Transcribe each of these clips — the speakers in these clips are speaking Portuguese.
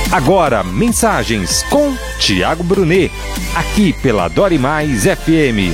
Agora, mensagens com Tiago Brunet, aqui pela Dore Mais FM.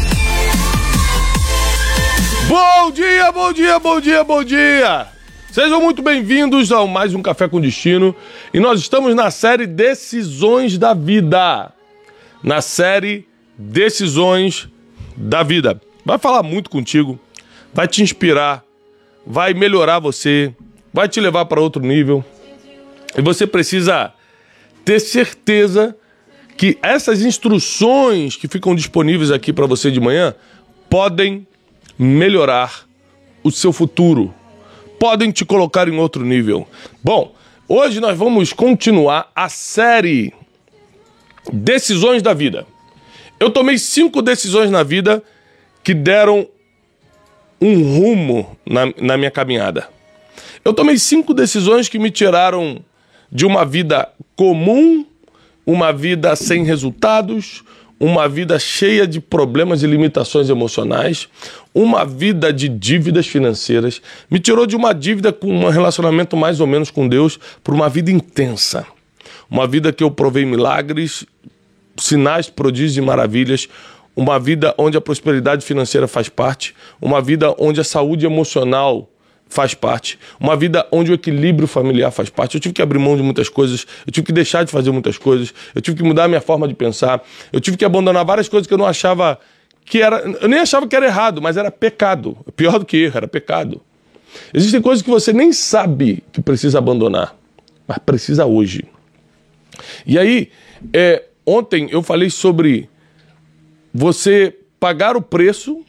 Bom dia, bom dia, bom dia, bom dia! Sejam muito bem-vindos a mais um Café com Destino. E nós estamos na série Decisões da Vida. Na série Decisões da Vida. Vai falar muito contigo, vai te inspirar, vai melhorar você, vai te levar para outro nível. E você precisa ter certeza que essas instruções que ficam disponíveis aqui para você de manhã podem melhorar o seu futuro, podem te colocar em outro nível. Bom, hoje nós vamos continuar a série Decisões da Vida. Eu tomei 5 decisões na vida que deram um rumo na minha caminhada. Eu tomei 5 decisões que me tiraram de uma vida comum, uma vida sem resultados, uma vida cheia de problemas e limitações emocionais, uma vida de dívidas financeiras. Me tirou de uma dívida com um relacionamento mais ou menos com Deus para uma vida intensa. Uma vida que eu provei milagres, sinais, prodígios e maravilhas. Uma vida onde a prosperidade financeira faz parte. Uma vida onde a saúde emocional faz parte. Uma vida onde o equilíbrio familiar faz parte. Eu tive que abrir mão de muitas coisas, eu tive que deixar de fazer muitas coisas, eu tive que mudar a minha forma de pensar, eu tive que abandonar várias coisas que eu não achava que era... Eu nem achava que era errado, mas era pecado. Pior do que erro, era pecado. Existem coisas que você nem sabe que precisa abandonar, mas precisa hoje. E aí, ontem eu falei sobre você pagar o preço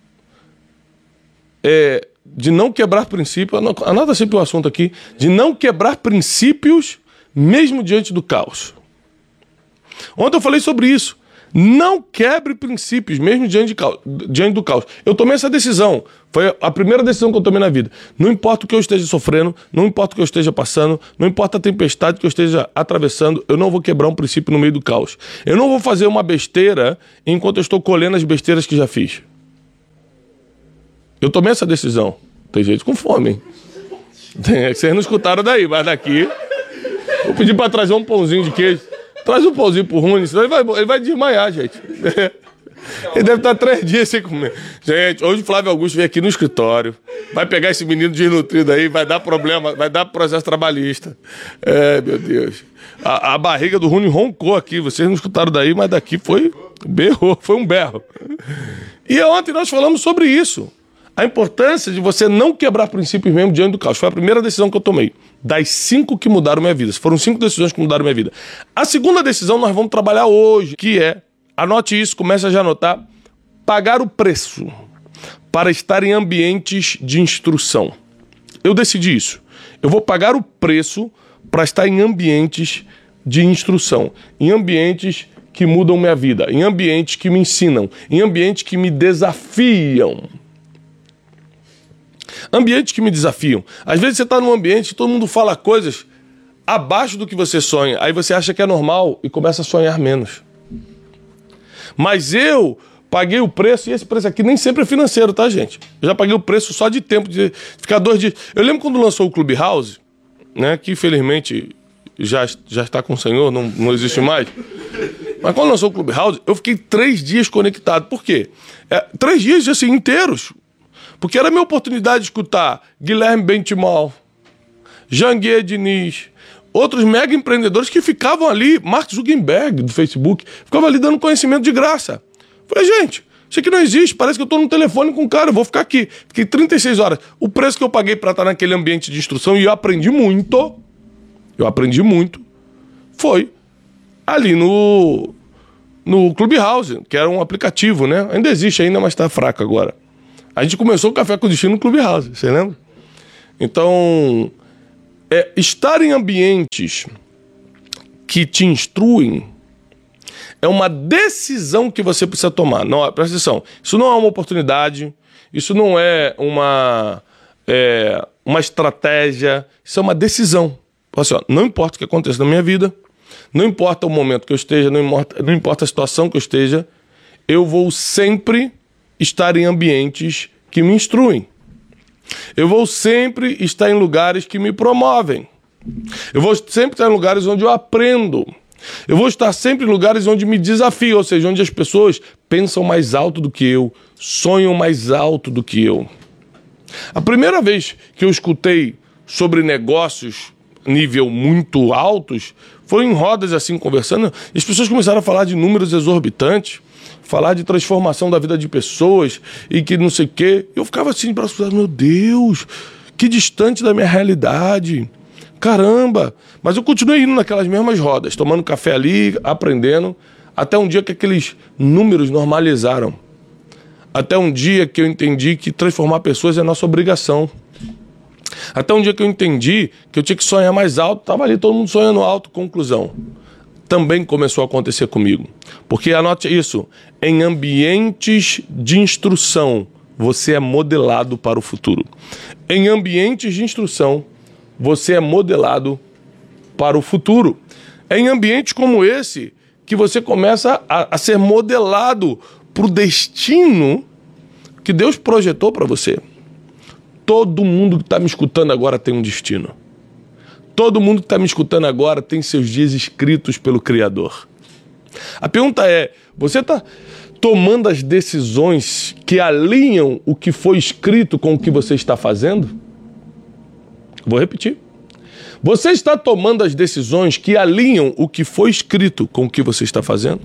de não quebrar princípios, anota sempre o assunto aqui, de não quebrar princípios mesmo diante do caos. Ontem eu falei sobre isso. Não quebre princípios mesmo diante do caos. Eu tomei essa decisão, foi a primeira decisão que eu tomei na vida. Não importa o que eu esteja sofrendo, não importa o que eu esteja passando, não importa a tempestade que eu esteja atravessando, eu não vou quebrar um princípio no meio do caos. Eu não vou fazer uma besteira enquanto eu estou colhendo as besteiras que já fiz. Eu tomei essa decisão. Tem gente com fome, hein? Vocês não escutaram daí, mas daqui... Vou pedir pra trazer um pãozinho de queijo. Traz um pãozinho pro Rune, senão ele vai desmaiar, gente. Ele deve estar 3 dias sem comer. Gente, hoje o Flávio Augusto vem aqui no escritório, vai pegar esse menino desnutrido aí, vai dar problema, vai dar processo trabalhista. Meu Deus. A barriga do Rune roncou aqui, vocês não escutaram daí, mas daqui foi um berro. E ontem nós falamos sobre isso. A importância de você não quebrar princípios mesmo diante do caos. Foi a primeira decisão que eu tomei. Das 5 que mudaram minha vida. Foram 5 decisões que mudaram minha vida. A segunda decisão nós vamos trabalhar hoje, que é, anote isso, comece a já anotar, pagar o preço para estar em ambientes de instrução. Eu decidi isso. Eu vou pagar o preço para estar em ambientes de instrução. Em ambientes que mudam minha vida. Em ambientes que me ensinam. Em ambientes que me desafiam. Ambientes que me desafiam. Às vezes você está num ambiente que todo mundo fala coisas abaixo do que você sonha. Aí você acha que é normal e começa a sonhar menos. Mas eu paguei o preço, e esse preço aqui nem sempre é financeiro, tá, gente? Eu já paguei o preço só de tempo, de ficar 2 dias. Eu lembro quando lançou o Clubhouse, né, que infelizmente já está com o Senhor, não existe mais. Mas quando lançou o Clubhouse, eu fiquei 3 dias conectado. Por quê? 3 dias assim, inteiros. Porque era a minha oportunidade de escutar Guilherme Bentimol, Janguier Diniz, outros mega empreendedores que ficavam ali, Mark Zuckerberg do Facebook, ficavam ali dando conhecimento de graça. Falei, gente, isso aqui não existe, parece que eu estou no telefone com o cara, eu vou ficar aqui. Fiquei 36 horas. O preço que eu paguei para estar naquele ambiente de instrução, e eu aprendi muito, foi ali no Clubhouse, que era um aplicativo, né? Ainda existe ainda, mas está fraco agora. A gente começou o Café com Destino no Clubhouse, você lembra? Então, estar em ambientes que te instruem é uma decisão que você precisa tomar. Não, presta atenção, isso não é uma oportunidade, isso não é uma estratégia, isso é uma decisão. Assim, ó, não importa o que aconteça na minha vida, não importa o momento que eu esteja, não importa a situação que eu esteja, eu vou sempre estar em ambientes que me instruem. Eu vou sempre estar em lugares que me promovem. Eu vou sempre estar em lugares onde eu aprendo. Eu vou estar sempre em lugares onde me desafio, ou seja, onde as pessoas pensam mais alto do que eu, sonham mais alto do que eu. A primeira vez que eu escutei sobre negócios nível muito altos foi em rodas assim, conversando, e as pessoas começaram a falar de números exorbitantes, falar de transformação da vida de pessoas e que não sei o quê. Eu ficava assim, meu Deus, que distante da minha realidade. Caramba! Mas eu continuei indo naquelas mesmas rodas, tomando café ali, aprendendo, até um dia que aqueles números normalizaram. Até um dia que eu entendi que transformar pessoas é nossa obrigação. Até um dia que eu entendi que eu tinha que sonhar mais alto, estava ali todo mundo sonhando alto, conclusão. Também começou a acontecer comigo. Porque anote isso, em ambientes de instrução, você é modelado para o futuro. Em ambientes de instrução, você é modelado para o futuro. É em ambientes como esse que você começa a ser modelado para o destino que Deus projetou para você. Todo mundo que está me escutando agora tem um destino. Todo mundo que está me escutando agora tem seus dias escritos pelo Criador. A pergunta é, você está tomando as decisões que alinham o que foi escrito com o que você está fazendo? Vou repetir. Você está tomando as decisões que alinham o que foi escrito com o que você está fazendo?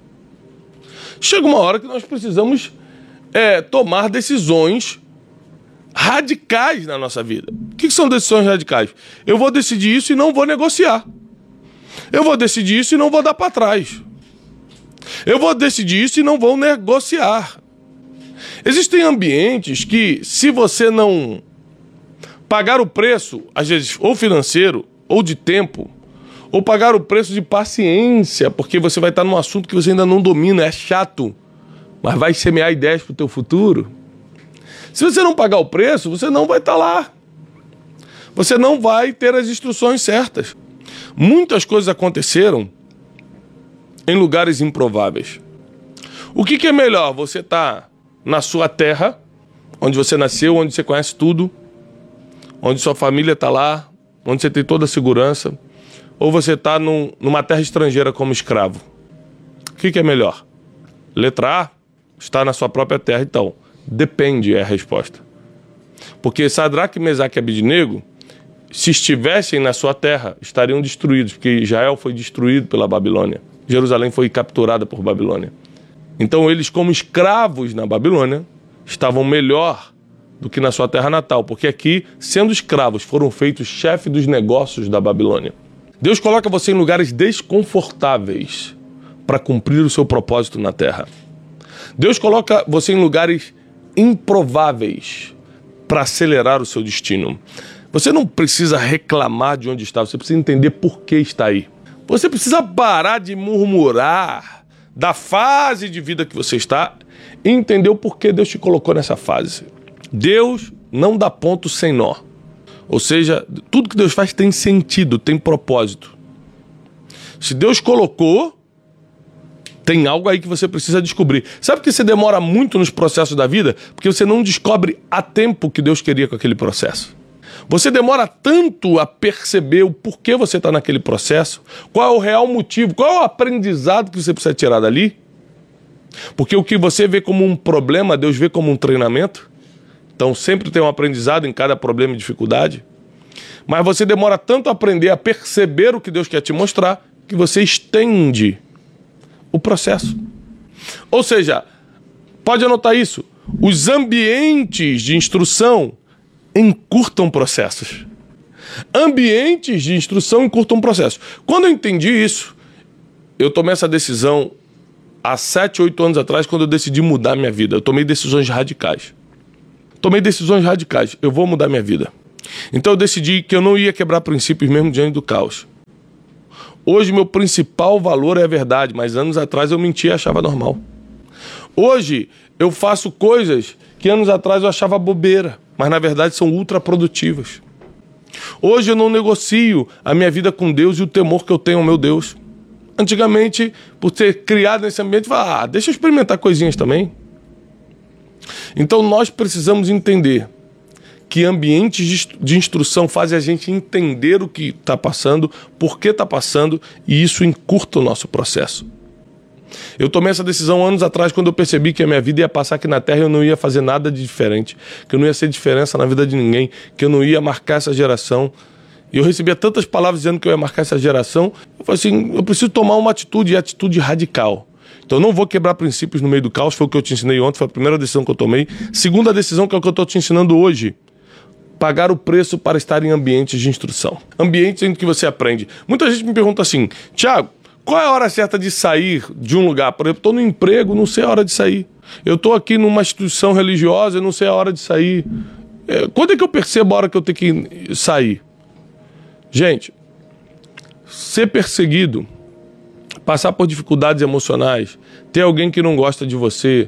Chega uma hora que nós precisamos tomar decisões radicais na nossa vida. O que são decisões radicais? Eu vou decidir isso e não vou negociar. Eu vou decidir isso e não vou dar para trás. Eu vou decidir isso e não vou negociar. Existem ambientes que, se você não pagar o preço, às vezes, ou financeiro, ou de tempo, ou pagar o preço de paciência, porque você vai estar num assunto que você ainda não domina, é chato, mas vai semear ideias para o teu futuro. Se você não pagar o preço, você não vai estar lá. Você não vai ter as instruções certas. Muitas coisas aconteceram em lugares improváveis. O que é melhor? Você tá na sua terra, onde você nasceu, onde você conhece tudo, onde sua família está lá, onde você tem toda a segurança, ou você está numa terra estrangeira como escravo? O que é melhor? Letra A, está na sua própria terra, então. Depende é a resposta. Porque Sadraque, Mesaque e Abednego, se estivessem na sua terra, estariam destruídos, porque Israel foi destruído pela Babilônia. Jerusalém foi capturada por Babilônia. Então eles, como escravos na Babilônia, estavam melhor do que na sua terra natal, porque aqui, sendo escravos, foram feitos chefe dos negócios da Babilônia. Deus coloca você em lugares desconfortáveis para cumprir o seu propósito na terra. Deus coloca você em lugares improváveis para acelerar o seu destino. Você não precisa reclamar de onde está, você precisa entender por que está aí. Você precisa parar de murmurar da fase de vida que você está e entender o porquê Deus te colocou nessa fase. Deus não dá ponto sem nó. Ou seja, tudo que Deus faz tem sentido, tem propósito. Se Deus colocou, tem algo aí que você precisa descobrir. Sabe por que você demora muito nos processos da vida? Porque você não descobre a tempo que Deus queria com aquele processo. Você demora tanto a perceber o porquê você está naquele processo, qual é o real motivo, qual é o aprendizado que você precisa tirar dali. Porque o que você vê como um problema, Deus vê como um treinamento. Então sempre tem um aprendizado em cada problema e dificuldade. Mas você demora tanto a aprender a perceber o que Deus quer te mostrar, que você estende o processo. Ou seja, pode anotar isso, os ambientes de instrução encurtam processos. Ambientes de instrução encurtam processos. Quando eu entendi isso, eu tomei essa decisão há 7, 8 anos atrás, quando eu decidi mudar minha vida. Eu tomei decisões radicais. Eu vou mudar minha vida. Então eu decidi que eu não ia quebrar princípios mesmo diante do caos. Hoje meu principal valor é a verdade, mas anos atrás eu mentia e achava normal. Hoje eu faço coisas que anos atrás eu achava bobeira, mas na verdade são ultra produtivas. Hoje eu não negocio a minha vida com Deus e o temor que eu tenho ao meu Deus. Antigamente, por ter criado nesse ambiente, eu falava, deixa eu experimentar coisinhas também. Então nós precisamos entender que ambientes de instrução fazem a gente entender o que está passando, por que está passando, e isso encurta o nosso processo. Eu tomei essa decisão anos atrás, quando eu percebi que a minha vida ia passar aqui na Terra e eu não ia fazer nada de diferente, que eu não ia ser diferença na vida de ninguém, que eu não ia marcar essa geração. E eu recebia tantas palavras dizendo que eu ia marcar essa geração. Eu falei assim, eu preciso tomar uma atitude, e atitude radical. Então eu não vou quebrar princípios no meio do caos, foi o que eu te ensinei ontem, foi a primeira decisão que eu tomei. Segunda decisão, que é o que eu estou te ensinando hoje. Pagar o preço para estar em ambientes de instrução. Ambientes em que você aprende. Muita gente me pergunta assim, Thiago, qual é a hora certa de sair de um lugar? Por exemplo, estou no emprego, não sei a hora de sair. Eu estou aqui numa instituição religiosa, não sei a hora de sair. Quando é que eu percebo a hora que eu tenho que sair? Gente, ser perseguido, passar por dificuldades emocionais, ter alguém que não gosta de você,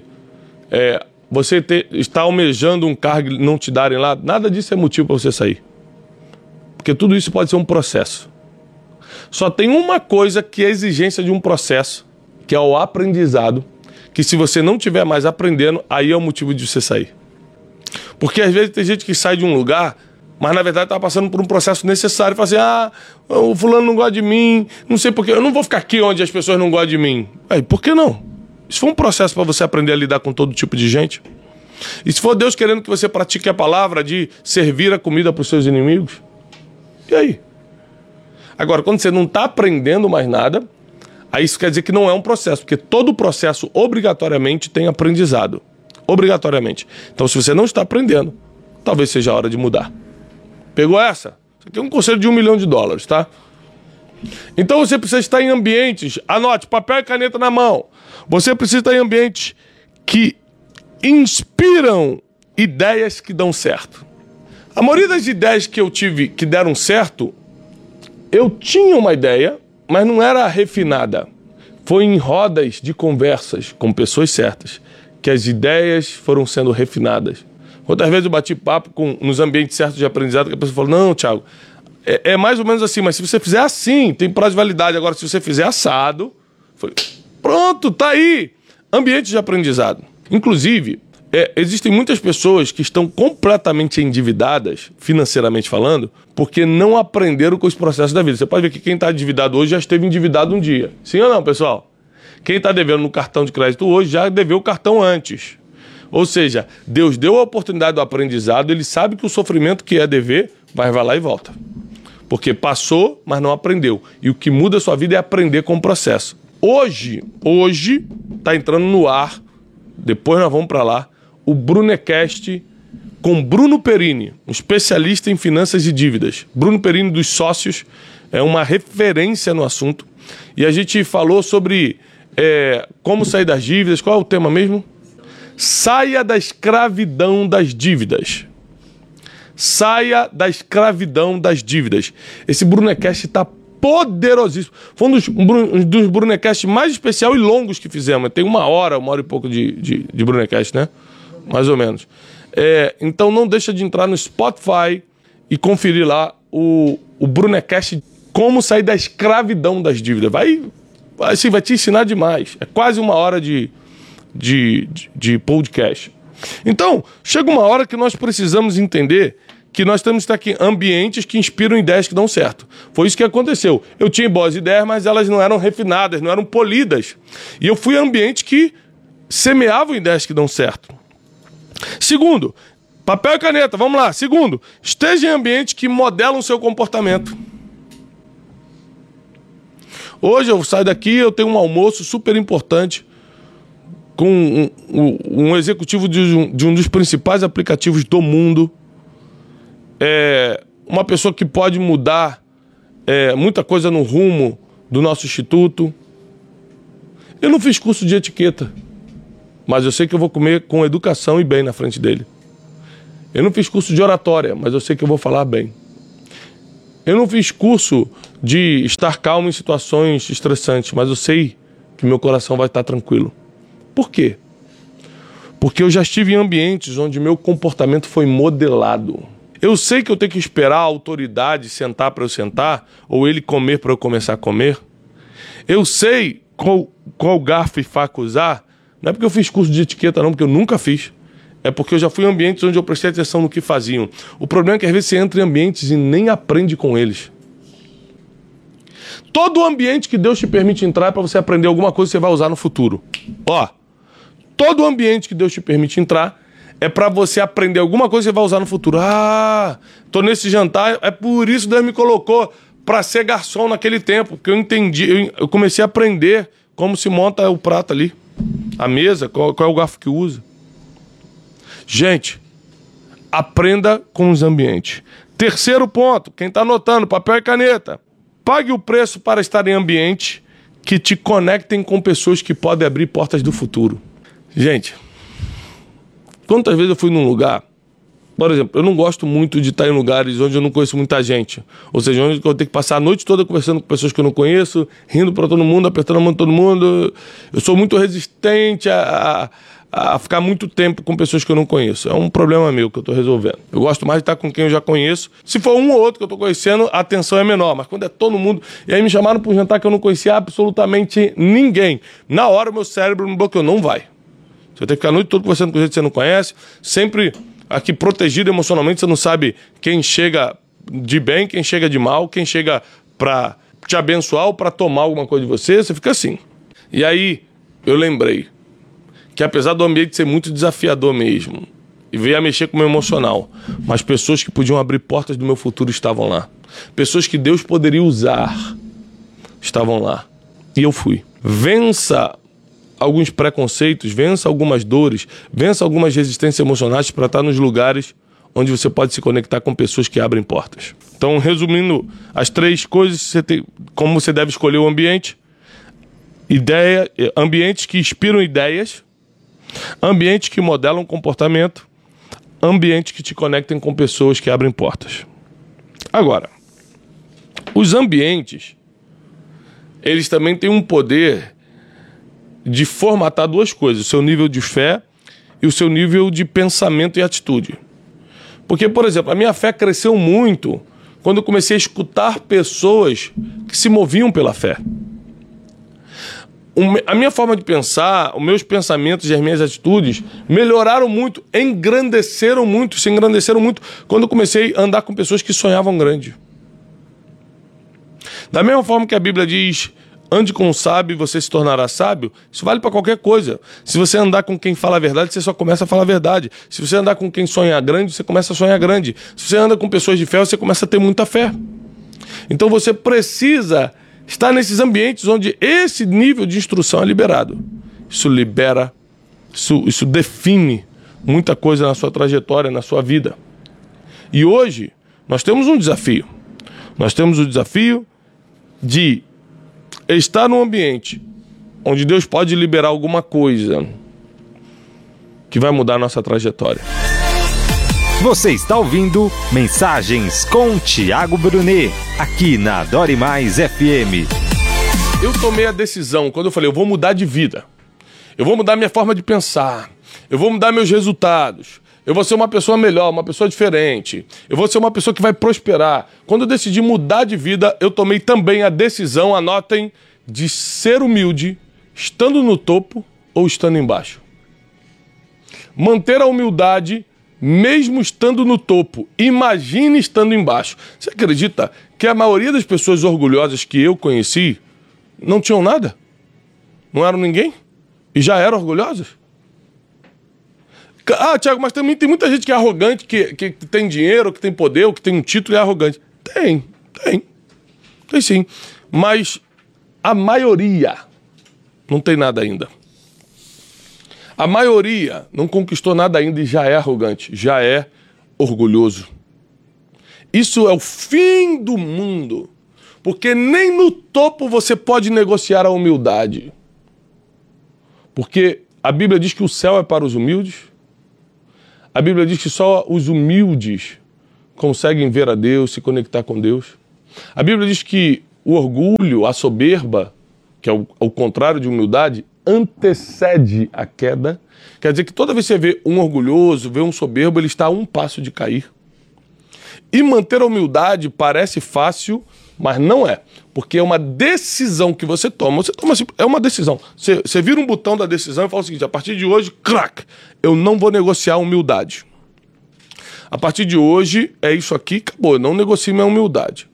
você estar almejando um cargo e não te darem lá, nada disso é motivo para você sair. Porque tudo isso pode ser um processo. Só tem uma coisa que é exigência de um processo, que é o aprendizado, que se você não estiver mais aprendendo, aí é o motivo de você sair. Porque às vezes tem gente que sai de um lugar, mas na verdade está passando por um processo necessário, e fala assim, o fulano não gosta de mim, não sei porquê, eu não vou ficar aqui onde as pessoas não gostam de mim. Aí, por que não? Isso foi um processo para você aprender a lidar com todo tipo de gente. E se for Deus querendo que você pratique a palavra de servir a comida para os seus inimigos, e aí? Agora, quando você não está aprendendo mais nada, aí isso quer dizer que não é um processo, porque todo processo obrigatoriamente tem aprendizado. Obrigatoriamente. Então, se você não está aprendendo, talvez seja a hora de mudar. Pegou essa? Isso aqui é um conselho de $1 milhão, tá? Então você precisa estar em ambientes, anote, papel e caneta na mão. Você precisa estar em ambientes que inspiram ideias que dão certo. A maioria das ideias que eu tive que deram certo, eu tinha uma ideia, mas não era refinada. Foi em rodas de conversas com pessoas certas que as ideias foram sendo refinadas. Outras vezes eu bati papo nos ambientes certos de aprendizado, que a pessoa falou, não, Thiago, é mais ou menos assim, mas se você fizer assim, tem prazo de validade. Agora, se você fizer assado, pronto, tá aí. Ambiente de aprendizado. Inclusive, existem muitas pessoas que estão completamente endividadas, financeiramente falando, porque não aprenderam com os processos da vida. Você pode ver que quem está endividado hoje já esteve endividado um dia. Sim ou não, pessoal? Quem está devendo no cartão de crédito hoje já deveu o cartão antes. Ou seja, Deus deu a oportunidade do aprendizado, ele sabe que o sofrimento que é dever, mas vai lá e volta. Porque passou, mas não aprendeu. E o que muda a sua vida é aprender com o processo. Hoje está entrando no ar, depois nós vamos para lá, o Brunecast com Bruno Perini, um especialista em finanças e dívidas. Bruno Perini dos Sócios é uma referência no assunto. E a gente falou sobre como sair das dívidas. Qual é o tema mesmo? Saia da escravidão das dívidas. Saia da escravidão das dívidas. Esse Brunecast está poderosíssimo. Foi um dos Brunecasts mais especial e longos que fizemos. Tem uma hora e pouco de Brunecast, né? Mais ou menos. Então não deixa de entrar no Spotify e conferir lá o Brunecast, como sair da escravidão das dívidas. Vai te ensinar demais. É quase uma hora de podcast. Então, chega uma hora que nós precisamos entender que nós temos que estar aqui em ambientes que inspiram ideias que dão certo. Foi isso que aconteceu. Eu tinha boas ideias, mas elas não eram refinadas, não eram polidas. E eu fui a ambientes que semeavam ideias que dão certo. Segundo, papel e caneta, vamos lá. Segundo, esteja em ambientes que modelam o seu comportamento. Hoje eu saio daqui, eu tenho um almoço super importante com um executivo de um dos principais aplicativos do mundo. Uma pessoa que pode mudar muita coisa no rumo do nosso instituto. Eu não fiz curso de etiqueta, mas eu sei que eu vou comer com educação e bem na frente dele. Eu não fiz curso de oratória, mas eu sei que eu vou falar bem. Eu não fiz curso de estar calmo em situações estressantes, mas eu sei que meu coração vai estar tranquilo. Por quê? Porque eu já estive em ambientes onde meu comportamento foi modelado. Eu sei que eu tenho que esperar a autoridade sentar para eu sentar, ou ele comer para eu começar a comer. Eu sei qual garfo e faca usar. Não é porque eu fiz curso de etiqueta não, porque eu nunca fiz. é porque eu já fui em ambientes onde eu prestei atenção no que faziam. O problema é que às vezes você entra em ambientes e nem aprende com eles. Todo ambiente que Deus te permite entrar é para você aprender alguma coisa que você vai usar no futuro. Ó, todo ambiente que Deus te permite entrar é para você aprender alguma coisa que você vai usar no futuro. Ah, tô nesse jantar, é por isso que Deus me colocou para ser garçom naquele tempo, porque eu entendi, eu comecei a aprender como se monta o prato ali, a mesa, qual é o garfo que usa. Gente, aprenda com os ambientes. Terceiro ponto, quem está anotando, papel e caneta. Pague o preço para estar em ambientes que te conectem com pessoas que podem abrir portas do futuro. Gente, quantas vezes eu fui num lugar, por exemplo, eu não gosto muito de estar em lugares onde eu não conheço muita gente. Ou seja, onde eu tenho que passar a noite toda conversando com pessoas que eu não conheço, rindo para todo mundo, apertando a mão de todo mundo. Eu sou muito resistente a ficar muito tempo com pessoas que eu não conheço. É um problema meu que eu estou resolvendo. Eu gosto mais de estar com quem eu já conheço. Se for um ou outro que eu estou conhecendo, a atenção é menor. Mas quando é todo mundo... E aí me chamaram para um jantar que eu não conhecia absolutamente ninguém. Na hora o meu cérebro me bloqueou. Não vai. Você tem que ficar a noite toda conversando com gente que você não conhece. Sempre aqui protegido emocionalmente. Você não sabe quem chega de bem, quem chega de mal, quem chega para te abençoar ou para tomar alguma coisa de você. Você fica assim. E aí eu lembrei que apesar do ambiente ser muito desafiador mesmo, e veio a mexer com o meu emocional, mas pessoas que podiam abrir portas do meu futuro estavam lá. Pessoas que Deus poderia usar estavam lá. E eu fui. Vença alguns preconceitos, vença algumas dores, vença algumas resistências emocionais para estar nos lugares onde você pode se conectar com pessoas que abrem portas. Então, resumindo as 3 coisas, como você deve escolher o ambiente: ambientes que inspiram ideias, ambientes que modelam comportamento, ambientes que te conectem com pessoas que abrem portas. Agora, os ambientes, eles também têm um poder de formatar 2 coisas: o seu nível de fé e o seu nível de pensamento e atitude. Porque, por exemplo, a minha fé cresceu muito quando eu comecei a escutar pessoas que se moviam pela fé. A minha forma de pensar, os meus pensamentos e as minhas atitudes melhoraram muito, se engrandeceram muito quando eu comecei a andar com pessoas que sonhavam grande. Da mesma forma que a Bíblia diz: ande com um sábio e você se tornará sábio, isso vale para qualquer coisa. Se você andar com quem fala a verdade, você só começa a falar a verdade. Se você andar com quem sonha grande, você começa a sonhar grande. Se você anda com pessoas de fé, você começa a ter muita fé. Então você precisa estar nesses ambientes onde esse nível de instrução é liberado. Isso libera, isso define muita coisa na sua trajetória, na sua vida. E hoje nós temos um desafio. Nós temos o desafio de estar num ambiente onde Deus pode liberar alguma coisa que vai mudar a nossa trajetória. Você está ouvindo Mensagens com Tiago Brunet, aqui na Adore Mais FM. Eu tomei a decisão, quando eu falei, eu vou mudar de vida. Eu vou mudar minha forma de pensar. Eu vou mudar meus resultados. Eu vou ser uma pessoa melhor, uma pessoa diferente. Eu vou ser uma pessoa que vai prosperar. Quando eu decidi mudar de vida, eu tomei também a decisão, anotem, de ser humilde, estando no topo ou estando embaixo. Manter a humildade mesmo estando no topo. Imagine estando embaixo. Você acredita que a maioria das pessoas orgulhosas que eu conheci não tinham nada? Não eram ninguém? E já eram orgulhosas? Ah, Tiago, mas também tem muita gente que é arrogante, que tem dinheiro, que tem poder, que tem um título e é arrogante. Tem sim. Mas a maioria não tem nada ainda. A maioria não conquistou nada ainda e já é arrogante, já é orgulhoso. Isso é o fim do mundo, porque nem no topo você pode negociar a humildade. Porque a Bíblia diz que o céu é para os humildes. A Bíblia diz que só os humildes conseguem ver a Deus, se conectar com Deus. A Bíblia diz que o orgulho, a soberba, que é o contrário de humildade, antecede a queda. Quer dizer que toda vez que você vê um orgulhoso, vê um soberbo, ele está a um passo de cair. E manter a humildade parece fácil Mas não é. Porque é uma decisão que você toma. Você toma assim, é uma decisão. Você vira um botão da decisão e fala o seguinte: a partir de hoje, crack, eu não vou negociar a humildade. A partir de hoje, é isso aqui, acabou. Eu não negocio minha humildade.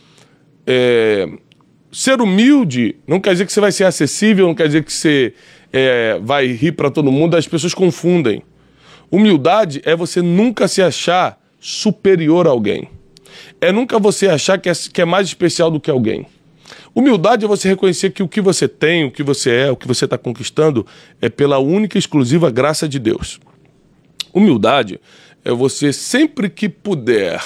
Ser humilde não quer dizer que você vai ser acessível, não quer dizer que você vai rir para todo mundo. As pessoas confundem. Humildade é você nunca se achar superior a alguém. É nunca você achar que é mais especial do que alguém. Humildade é você reconhecer que o que você tem, o que você é, o que você está conquistando é pela única e exclusiva graça de Deus. Humildade é você, sempre que puder,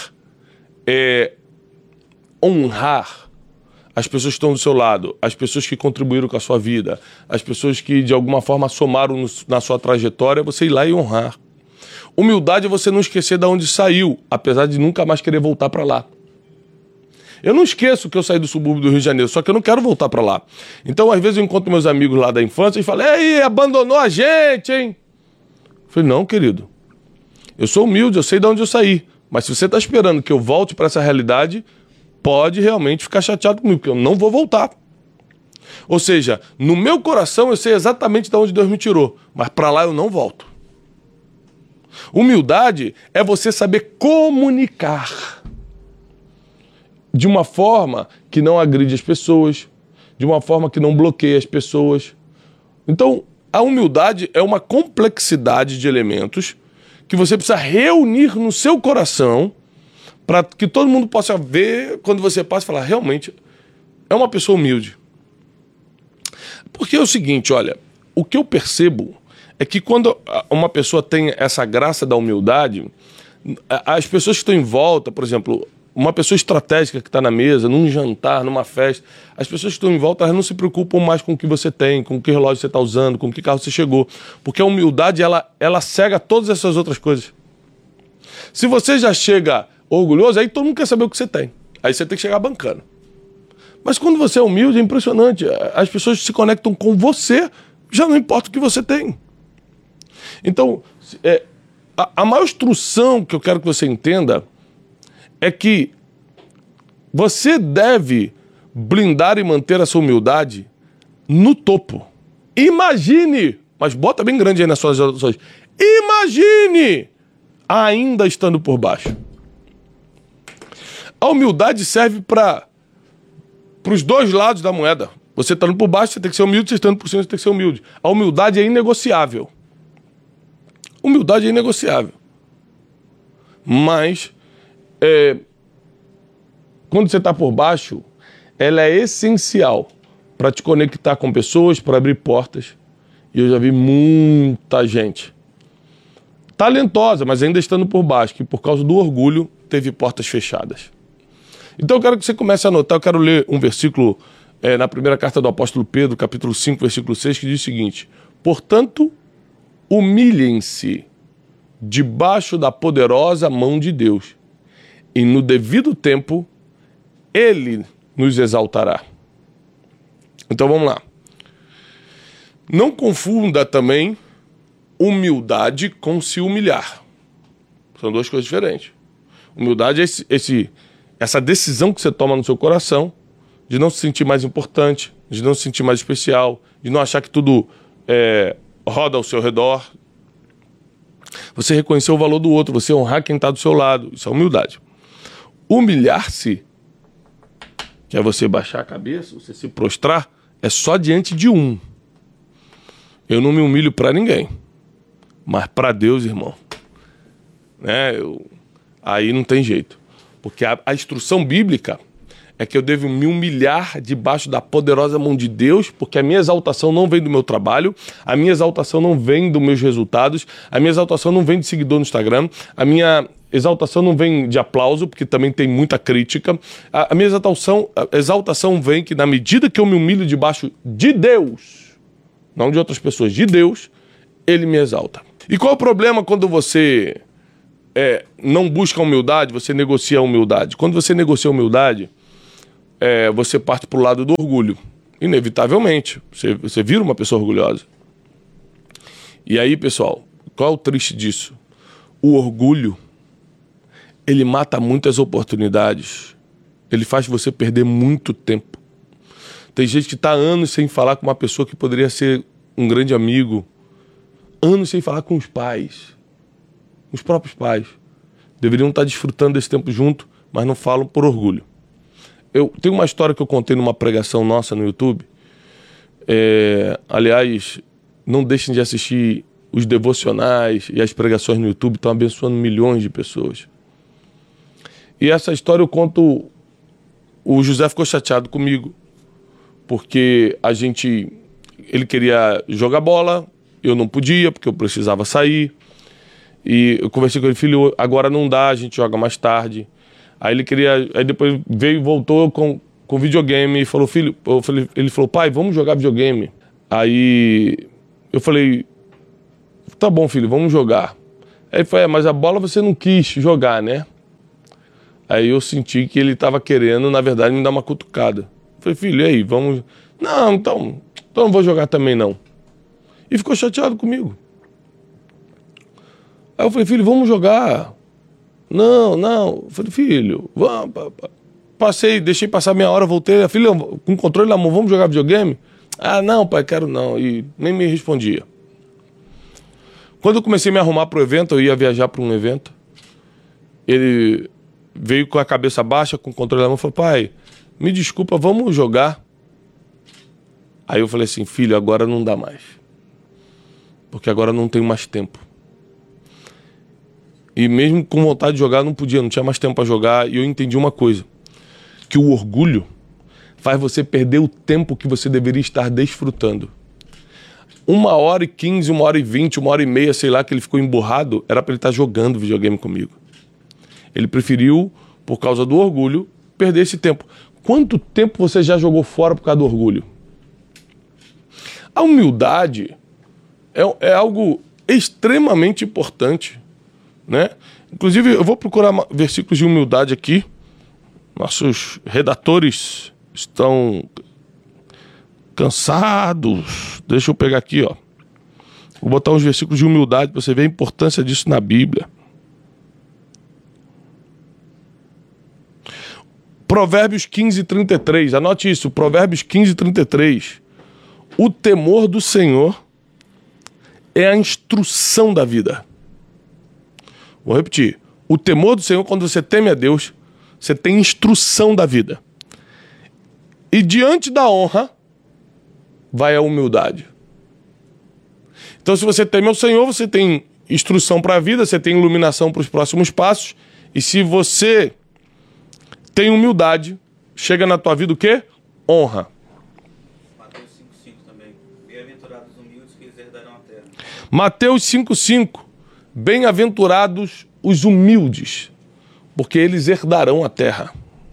honrar as pessoas que estão do seu lado, as pessoas que contribuíram com a sua vida, as pessoas que de alguma forma somaram na sua trajetória, você ir lá e honrar. Humildade é você não esquecer de onde saiu, apesar de nunca mais querer voltar para lá. Eu não esqueço que eu saí do subúrbio do Rio de Janeiro, só que eu não quero voltar para lá. Então, às vezes eu encontro meus amigos lá da infância e falo: "Ei, abandonou a gente, hein?" Eu falei: "Não, querido. Eu sou humilde, eu sei de onde eu saí. Mas se você está esperando que eu volte para essa realidade, pode realmente ficar chateado comigo, porque eu não vou voltar." Ou seja, no meu coração eu sei exatamente de onde Deus me tirou, mas para lá eu não volto. Humildade é você saber comunicar de uma forma que não agride as pessoas, de uma forma que não bloqueie as pessoas. Então, a humildade é uma complexidade de elementos que você precisa reunir no seu coração para que todo mundo possa ver quando você passa e falar: realmente é uma pessoa humilde. Porque é o seguinte, olha, o que eu percebo é que quando uma pessoa tem essa graça da humildade, as pessoas que estão em volta, por exemplo, uma pessoa estratégica que está na mesa, num jantar, numa festa, as pessoas que estão em volta, elas não se preocupam mais com o que você tem, com que relógio você está usando, com que carro você chegou. Porque a humildade, ela cega todas essas outras coisas. Se você já chega orgulhoso, aí todo mundo quer saber o que você tem. Aí você tem que chegar bancando. Mas quando você é humilde, é impressionante. As pessoas se conectam com você, já não importa o que você tem. Então, a maior instrução que eu quero que você entenda é que você deve blindar e manter a sua humildade no topo. Imagine, mas bota bem grande aí nas suas orações, imagine ainda estando por baixo. A humildade serve para os dois lados da moeda. Você estando por baixo, você tem que ser humilde, você estando por cima, você tem que ser humilde. A humildade é inegociável. Humildade é inegociável. Mas quando você está por baixo, ela é essencial para te conectar com pessoas, para abrir portas. E eu já vi muita gente talentosa, mas ainda estando por baixo, que por causa do orgulho teve portas fechadas. Então eu quero que você comece a anotar. Eu quero ler um versículo na primeira carta do apóstolo Pedro, capítulo 5, versículo 6, que diz o seguinte: portanto, humilhem-se debaixo da poderosa mão de Deus, e no devido tempo Ele nos exaltará. Então vamos lá. Não confunda também humildade com se humilhar. São duas coisas diferentes. Humildade é essa decisão que você toma no seu coração de não se sentir mais importante, de não se sentir mais especial, de não achar que tudo roda ao seu redor. Você reconhecer o valor do outro, você honrar quem está do seu lado. Isso é humildade. Humilhar-se, que é você baixar a cabeça, você se prostrar, é só diante de um. Eu não me humilho para ninguém, mas para Deus, irmão. Aí não tem jeito. Porque a instrução bíblica é que eu devo me humilhar debaixo da poderosa mão de Deus, porque a minha exaltação não vem do meu trabalho, a minha exaltação não vem dos meus resultados, a minha exaltação não vem de seguidor no Instagram, a minha exaltação não vem de aplauso, porque também tem muita crítica. A minha exaltação vem que na medida que eu me humilho debaixo de Deus, não de outras pessoas, de Deus, Ele me exalta. E qual é o problema quando você não busca a humildade, você negocia a humildade? Quando você negocia a humildade, você parte para o lado do orgulho. Inevitavelmente. Você vira uma pessoa orgulhosa. E aí, pessoal, qual é o triste disso? O orgulho, ele mata muitas oportunidades ele faz você perder muito tempo. Tem gente que está anos sem falar com uma pessoa que poderia ser um grande amigo, anos sem falar com os pais, os próprios pais. Deveriam estar desfrutando desse tempo junto, mas não falam por orgulho. Eu tenho uma história que eu contei numa pregação nossa no YouTube. Aliás, não deixem de assistir os devocionais e as pregações no YouTube, estão abençoando milhões de pessoas. E essa história eu conto, o José ficou chateado comigo, porque ele queria jogar bola, eu não podia, porque eu precisava sair. E eu conversei com ele, filho, agora não dá, a gente joga mais tarde. Aí depois veio e voltou com videogame e falou, filho, ele falou, pai, vamos jogar videogame. Aí eu falei, tá bom, filho, vamos jogar. Aí ele falou, mas a bola você não quis jogar, né? Aí eu senti que ele estava querendo, na verdade, me dar uma cutucada. Eu falei, filho, e aí, vamos... Não, então não vou jogar também, não. E ficou chateado comigo. Aí eu falei, filho, vamos jogar. Não. Eu falei, filho, vamos. Deixei passar meia hora, voltei. Filho, com controle na mão, vamos jogar videogame? Ah, não, pai, quero não. E nem me respondia. Quando eu comecei a me arrumar para o evento, eu ia viajar para um evento. Ele veio com a cabeça baixa, com o controle na mão, e falou, pai, me desculpa, vamos jogar. Aí eu falei assim, filho, agora não dá mais. Porque agora não tenho mais tempo. E mesmo com vontade de jogar, não tinha mais tempo para jogar. E eu entendi uma coisa, que o orgulho faz você perder o tempo que você deveria estar desfrutando. 1h15, 1h20, 1h30, sei lá, que ele ficou emburrado, era para ele estar jogando videogame comigo. Ele preferiu, por causa do orgulho, perder esse tempo. Quanto tempo você já jogou fora por causa do orgulho? A humildade é algo extremamente importante, né? Inclusive, eu vou procurar versículos de humildade aqui. Nossos redatores estão cansados. Deixa eu pegar aqui, ó. Vou botar uns versículos de humildade para você ver a importância disso na Bíblia. Provérbios 15:33. Anote isso, Provérbios 15:33. O temor do Senhor é a instrução da vida. Vou repetir. O temor do Senhor, quando você teme a Deus, você tem instrução da vida. E diante da honra, vai a humildade. Então, se você teme ao Senhor, você tem instrução para a vida, você tem iluminação para os próximos passos. E se você tem humildade, chega na tua vida o quê? Honra. Mateus 5:5 também. Bem-aventurados os humildes, que eles herdarão a terra. Mateus 5:5. Bem-aventurados os humildes, porque eles herdarão a terra.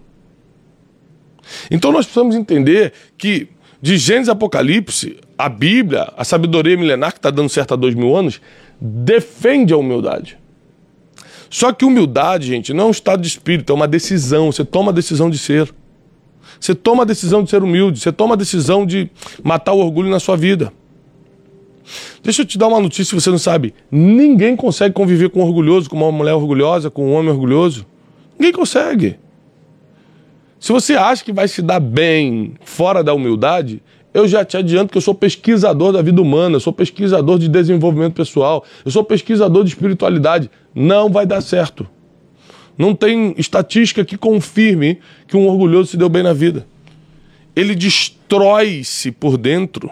Então nós precisamos entender que de Gênesis a Apocalipse, a Bíblia, a sabedoria milenar que está dando certo há 2000 anos, defende a humildade. Só que humildade, gente, não é um estado de espírito, é uma decisão. Você toma a decisão de ser. Você toma a decisão de ser humilde. Você toma a decisão de matar o orgulho na sua vida. Deixa eu te dar uma notícia que você não sabe. Ninguém consegue conviver com um orgulhoso, com uma mulher orgulhosa, com um homem orgulhoso. Ninguém consegue. Se você acha que vai se dar bem fora da humildade, eu já te adianto que eu sou pesquisador da vida humana, eu sou pesquisador de desenvolvimento pessoal, eu sou pesquisador de espiritualidade. Não vai dar certo. Não tem estatística que confirme que um orgulhoso se deu bem na vida. Ele destrói-se por dentro.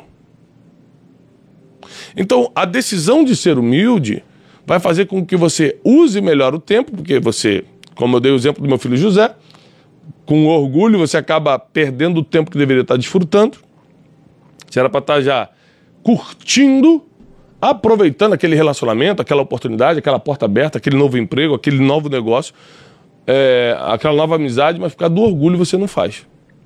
Então, a decisão de ser humilde vai fazer com que você use melhor o tempo, porque você, como eu dei o exemplo do meu filho José, com orgulho você acaba perdendo o tempo que deveria estar desfrutando. Você era para estar já curtindo, aproveitando aquele relacionamento, aquela oportunidade, aquela porta aberta, aquele novo emprego, aquele novo negócio, aquela nova amizade, mas ficar do orgulho você não faz.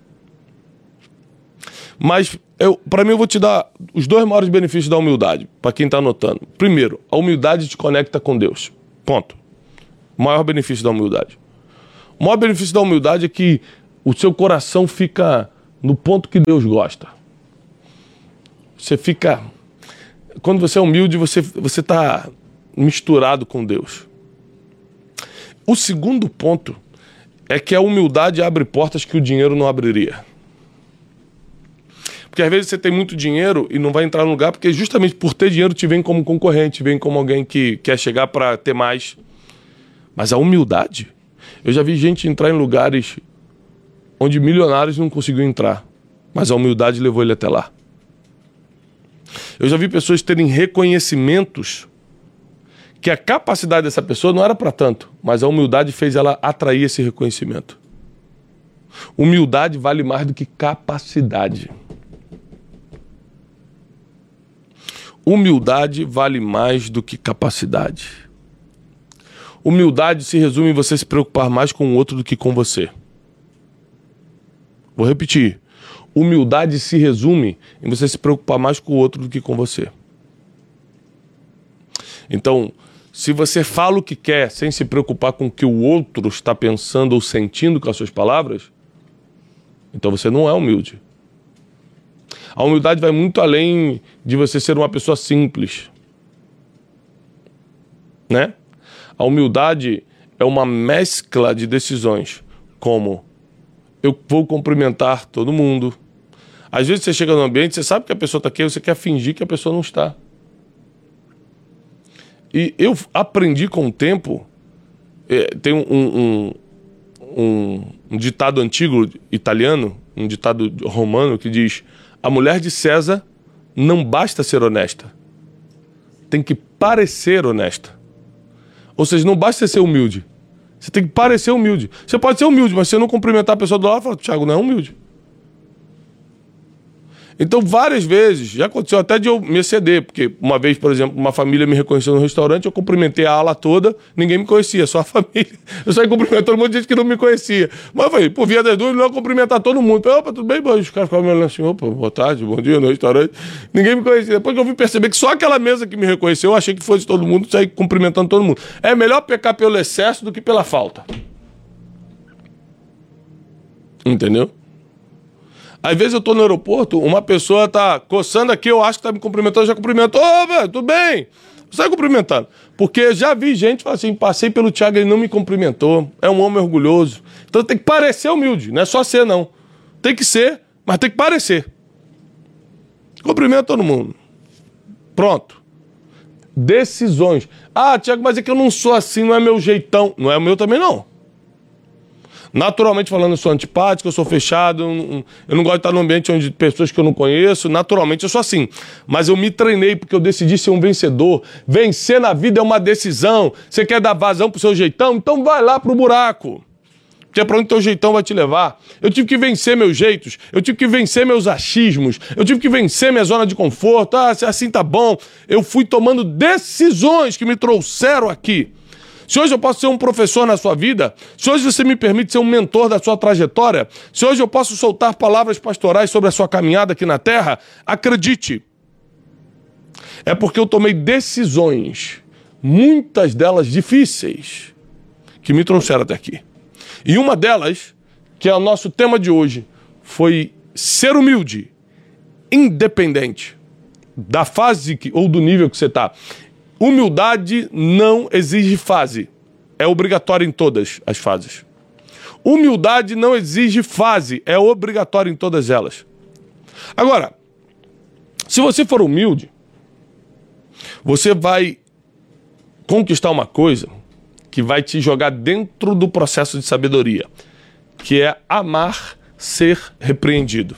Mas, para mim, eu vou te dar os 2 maiores benefícios da humildade, para quem está anotando. Primeiro, a humildade te conecta com Deus. Ponto. O maior benefício da humildade. O maior benefício da humildade é que o seu coração fica no ponto que Deus gosta. Você fica... Quando você é humilde, você está misturado com Deus. O segundo ponto é que a humildade abre portas que o dinheiro não abriria. Porque às vezes você tem muito dinheiro e não vai entrar no lugar porque justamente por ter dinheiro te vem como concorrente, vem como alguém que quer chegar para ter mais. Mas a humildade... Eu já vi gente entrar em lugares onde milionários não conseguiam entrar, mas a humildade levou ele até lá. Eu já vi pessoas terem reconhecimentos que a capacidade dessa pessoa não era para tanto, mas a humildade fez ela atrair esse reconhecimento. Humildade vale mais do que capacidade. Humildade vale mais do que capacidade. Humildade se resume em você se preocupar mais com o outro do que com você. Vou repetir. Humildade se resume em você se preocupar mais com o outro do que com você. Então, se você fala o que quer sem se preocupar com o que o outro está pensando ou sentindo com as suas palavras, então você não é humilde. A humildade vai muito além de você ser uma pessoa simples, né? A humildade é uma mescla de decisões, como eu vou cumprimentar todo mundo. Às vezes você chega no ambiente, você sabe que a pessoa está aqui, você quer fingir que a pessoa não está. E eu aprendi com o tempo, tem um ditado antigo italiano, um ditado romano que diz: a mulher de César não basta ser honesta, tem que parecer honesta. Ou seja, não basta ser humilde. Você tem que parecer humilde. Você pode ser humilde, mas se você não cumprimentar a pessoa do lado, fala: Thiago, não é humilde. Então, várias vezes, já aconteceu até de eu me exceder, porque uma vez, por exemplo, uma família me reconheceu no restaurante, eu cumprimentei a ala toda, ninguém me conhecia, só a família. Eu saí cumprimentando um monte de gente que não me conhecia. Mas eu falei, por via das dúvidas, não cumprimentar todo mundo. Falei, opa, tudo bem? Os caras ficavam me olhando assim, opa, boa tarde, bom dia no restaurante. Ninguém me conhecia. Depois que eu vim perceber que só aquela mesa que me reconheceu, eu achei que fosse todo mundo, saí cumprimentando todo mundo. É melhor pecar pelo excesso do que pela falta. Entendeu? Às vezes eu tô no aeroporto, uma pessoa tá coçando aqui, eu acho que tá me cumprimentando, já cumprimentou, ô, velho, tudo bem? Sai cumprimentando. Porque já vi gente falar assim, passei pelo Thiago, ele não me cumprimentou, é um homem orgulhoso. Então tem que parecer humilde, não é só ser, não. Tem que ser, mas tem que parecer. Cumprimenta todo mundo. Pronto. Decisões. Ah, Thiago, mas é que eu não sou assim, não é meu jeitão. Não é o meu também, não. Naturalmente falando, eu sou antipático, eu sou fechado, eu não gosto de estar num ambiente onde pessoas que eu não conheço, naturalmente eu sou assim. Mas eu me treinei porque eu decidi ser um vencedor. Vencer na vida é uma decisão. Você quer dar vazão pro seu jeitão? Então vai lá pro buraco. Que é pra onde teu jeitão vai te levar. Eu tive que vencer meus jeitos, eu tive que vencer meus achismos, eu tive que vencer minha zona de conforto. Ah, assim tá bom. Eu fui tomando decisões que me trouxeram aqui. Se hoje eu posso ser um professor na sua vida, se hoje você me permite ser um mentor da sua trajetória, se hoje eu posso soltar palavras pastorais sobre a sua caminhada aqui na Terra, acredite, é porque eu tomei decisões, muitas delas difíceis, que me trouxeram até aqui. E uma delas, que é o nosso tema de hoje, foi ser humilde, independente da fase ou do nível que você está. Humildade não exige fase. É obrigatório em todas as fases. Humildade não exige fase. É obrigatório em todas elas. Agora, se você for humilde, você vai conquistar uma coisa que vai te jogar dentro do processo de sabedoria, que é amar ser repreendido.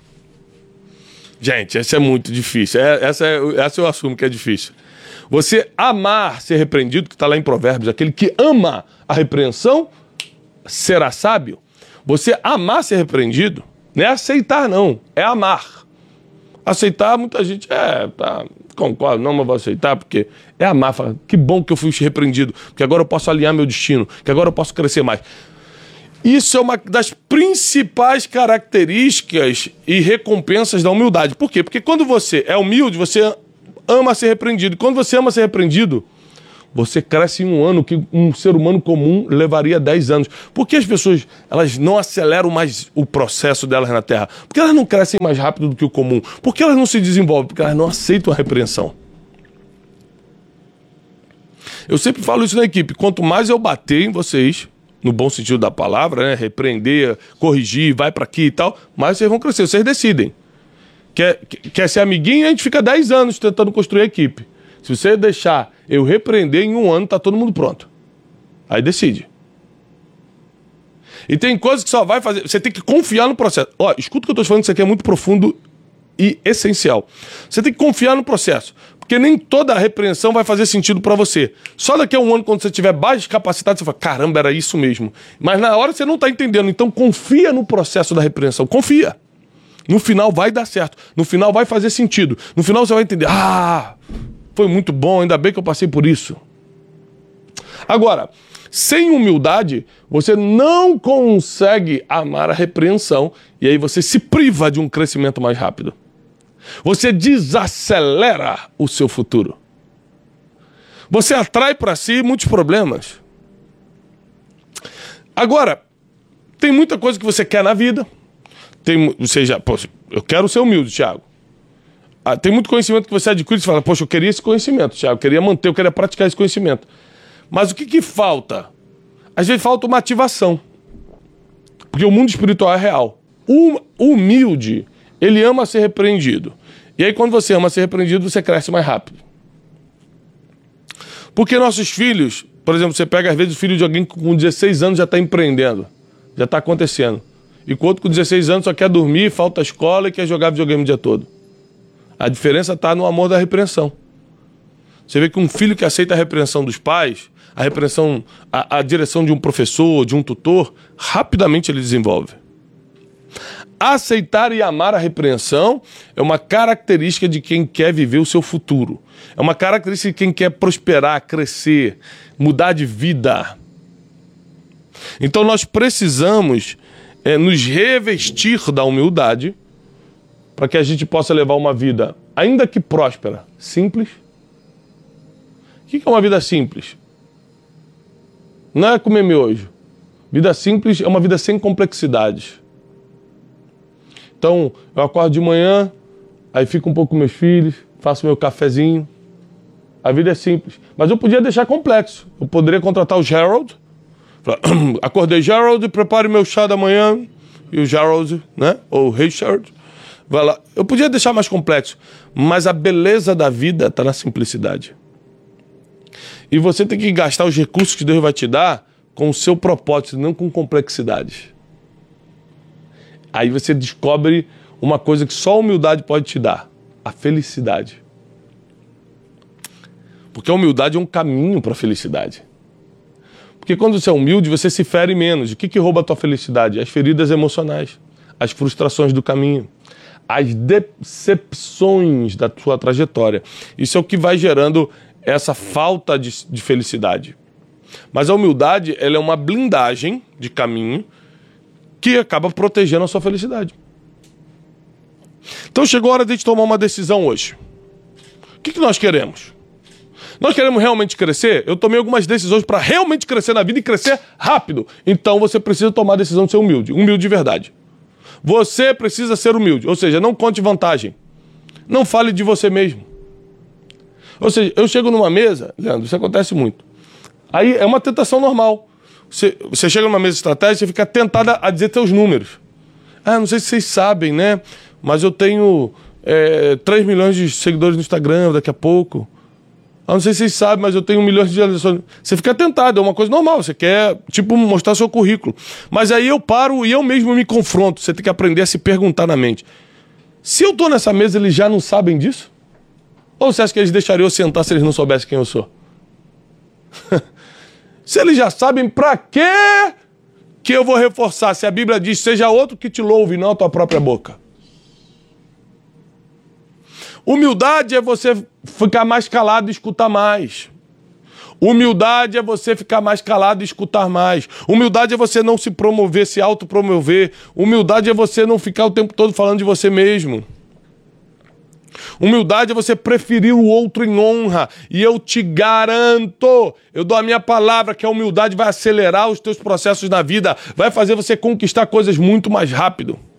Gente, essa é muito difícil. Essa eu assumo que é difícil. Você amar ser repreendido, que está lá em Provérbios, aquele que ama a repreensão será sábio. Você amar ser repreendido não é aceitar, não, é amar. Aceitar, muita gente, concordo, não, mas vou aceitar, porque é amar. Fala, que bom que eu fui repreendido, porque agora eu posso alinhar meu destino, que agora eu posso crescer mais. Isso é uma das principais características e recompensas da humildade. Por quê? Porque quando você é humilde, você ama ser repreendido. Quando você ama ser repreendido, você cresce em um ano que um ser humano comum levaria 10 anos. Por que as pessoas elas não aceleram mais o processo delas na Terra? Porque elas não crescem mais rápido do que o comum. Por que elas não se desenvolvem? Porque elas não aceitam a repreensão. Eu sempre falo isso na equipe. Quanto mais eu bater em vocês, no bom sentido da palavra, né? Repreender, corrigir, vai pra aqui e tal, mas vocês vão crescer, vocês decidem. Quer ser amiguinho, a gente fica 10 anos tentando construir a equipe. Se você deixar eu repreender, em 1 ano tá todo mundo pronto. Aí decide. E tem coisas que só vai fazer... Você tem que confiar no processo. Ó, escuta o que eu tô falando, isso aqui é muito profundo e essencial. Você tem que confiar no processo. Porque nem toda a repreensão vai fazer sentido pra você. Só daqui a 1 ano, quando você tiver mais capacitado, você fala, caramba, era isso mesmo. Mas na hora você não tá entendendo. Então confia no processo da repreensão. Confia. No final vai dar certo. No final vai fazer sentido. No final você vai entender. Ah, foi muito bom, ainda bem que eu passei por isso. Agora, sem humildade, você não consegue amar a repreensão. E aí você se priva de um crescimento mais rápido. Você desacelera o seu futuro. Você atrai para si muitos problemas. Agora, tem muita coisa que você quer na vida. Eu quero ser humilde, Thiago. Tem muito conhecimento que você adquire e você fala, poxa, eu queria esse conhecimento, Thiago. Eu queria manter, eu queria praticar esse conhecimento. Mas o que falta? Às vezes falta uma ativação. Porque o mundo espiritual é real. O humilde, ele ama ser repreendido. E aí quando você ama ser repreendido, você cresce mais rápido. Porque nossos filhos, por exemplo, você pega às vezes o filho de alguém que com 16 anos já está empreendendo. Já está acontecendo. E o outro com 16 anos só quer dormir, falta escola e quer jogar videogame o dia todo. A diferença está no amor da repreensão. Você vê que um filho que aceita a repreensão dos pais, a repreensão, a direção de um professor, de um tutor, rapidamente ele desenvolve. Aceitar e amar a repreensão é uma característica de quem quer viver o seu futuro. É uma característica de quem quer prosperar, crescer, mudar de vida. Então nós precisamos nos revestir da humildade para que a gente possa levar uma vida, ainda que próspera, simples. O que é uma vida simples? Não é comer miojo. Vida simples é uma vida sem complexidades. Então, eu acordo de manhã, aí fico um pouco com meus filhos, faço meu cafezinho. A vida é simples. Mas eu podia deixar complexo. Eu poderia contratar o Gerald. Acordei, Gerald, prepare meu chá da manhã. E o Gerald, né? Ou Richard, vai lá. Eu podia deixar mais complexo. Mas a beleza da vida está na simplicidade. E você tem que gastar os recursos que Deus vai te dar com o seu propósito, não com complexidades. Aí você descobre uma coisa que só a humildade pode te dar: a felicidade. Porque a humildade é um caminho para a felicidade. Porque quando você é humilde, você se fere menos. O que rouba a tua felicidade? As feridas emocionais, as frustrações do caminho, as decepções da tua trajetória. Isso é o que vai gerando essa falta de felicidade. Mas a humildade, ela é uma blindagem de caminho que acaba protegendo a sua felicidade. Então chegou a hora de a gente tomar uma decisão hoje. O que nós queremos? Nós queremos realmente crescer? Eu tomei algumas decisões para realmente crescer na vida e crescer rápido. Então você precisa tomar a decisão de ser humilde. Humilde de verdade. Você precisa ser humilde. Ou seja, não conte vantagem. Não fale de você mesmo. Ou seja, eu chego numa mesa, Leandro, isso acontece muito. Aí é uma tentação normal. Você chega numa mesa estratégica e fica tentada a dizer seus números. Ah, não sei se vocês sabem, né? Mas eu tenho 3 milhões de seguidores no Instagram daqui a pouco. Ah, não sei se vocês sabem, mas eu tenho 1 milhão de visualizações. Você fica tentado, é uma coisa normal. Você quer, mostrar seu currículo. Mas aí eu paro e eu mesmo me confronto. Você tem que aprender a se perguntar na mente. Se eu tô nessa mesa, eles já não sabem disso? Ou você acha que eles deixariam eu sentar se eles não soubessem quem eu sou? Se eles já sabem, pra quê que eu vou reforçar? Se a Bíblia diz, seja outro que te louve, não a tua própria boca. Humildade é você ficar mais calado e escutar mais. Humildade é você ficar mais calado e escutar mais. Humildade é você não se promover, se autopromover. Humildade é você não ficar o tempo todo falando de você mesmo. Humildade é você preferir o outro em honra. E eu te garanto, eu dou a minha palavra, que a humildade vai acelerar os teus processos na vida, vai fazer você conquistar coisas muito mais rápido.